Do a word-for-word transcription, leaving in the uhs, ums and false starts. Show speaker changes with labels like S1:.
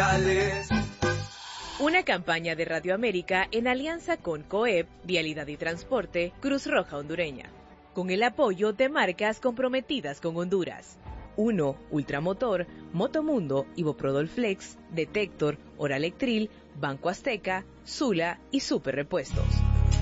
S1: especiales.
S2: Una campaña de Radio América en alianza con COEP, Vialidad y Transporte, Cruz Roja Hondureña, con el apoyo de marcas comprometidas con Honduras. uno. Ultramotor, Motomundo, Iboprodol Flex, Detector, Oralectril, Banco Azteca, Sula y Super Repuestos.